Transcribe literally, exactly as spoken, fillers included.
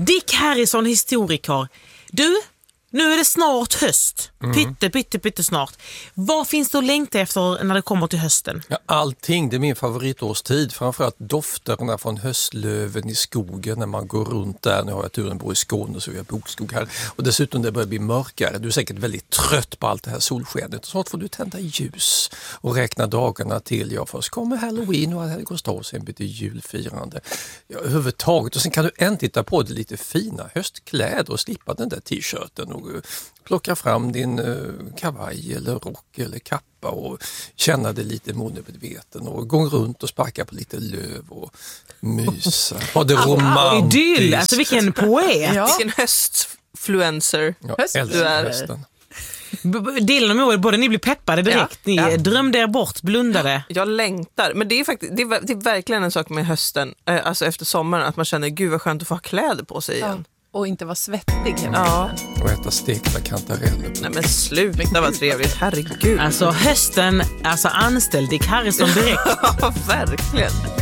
Dick Harrison, historiker. Du, nu är det snart höst. Mm. Pytte, pytte, pytte snart. Vad finns det att längta efter när det kommer till hösten? Ja, allting, det är min favoritårstid. Framförallt dofterna från höstlöven i skogen när man går runt där. Nu har jag turen bo i Skåne så vi har bokskog här. Och dessutom det börjar bli mörkare. Du är säkert väldigt trött på allt det här solskenet. Snart får du tända ljus och räkna dagarna till. Ja, först kommer Halloween och helgonsdag, sen blir det julfirande. Ja, överhuvudtaget. Och sen kan du äntligen titta på det lite fina höstkläder och slippa den där t-shirten. Och plocka fram din uh, kavaj eller rock eller kappa och känna dig lite målmedveten och gå runt och sparka på lite löv och mysa. Ha det romantiskt. Idyll, alltså vilken poet. Ja. Vilken höstfluencer. Ja, Höst, älskar du är. hösten. Delen om både ni blir peppade direkt, ja, ni ja. drömde er bort, blundade. Jag längtar, men det är faktiskt det är, det är verkligen en sak med hösten, alltså efter sommaren, att man känner gud vad skönt att få ha kläder på sig igen. Ja. Och inte vara svettig. Ja. Och äta stekta kantareller. Nej men sluta, vad trevligt, herregud. Alltså hösten, alltså anställd Dick Harrison direkt. Ja, verkligen.